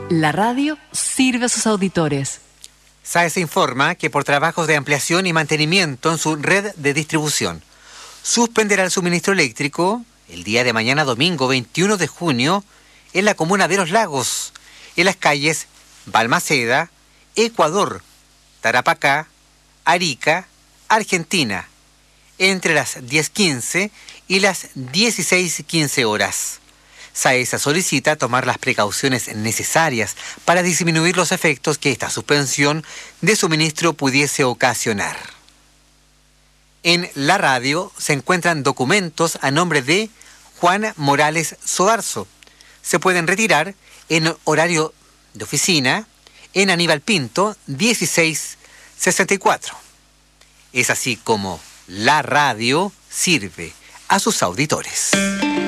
La radio sirve a sus auditores. SAES informa que por trabajos de ampliación y mantenimiento en su red de distribución, suspenderá el suministro eléctrico el día de mañana domingo 21 de junio en la comuna de Los Lagos, en las calles Balmaceda, Ecuador, Tarapacá, Arica, Argentina, entre las 10:15 y las 16:15 horas. SAESA solicita tomar las precauciones necesarias para disminuir los efectos que esta suspensión de suministro pudiese ocasionar. En la radio se encuentran documentos a nombre de Juan Morales Soarzo. Se pueden retirar en horario de oficina en Aníbal Pinto 1664. Es así como la radio sirve a sus auditores.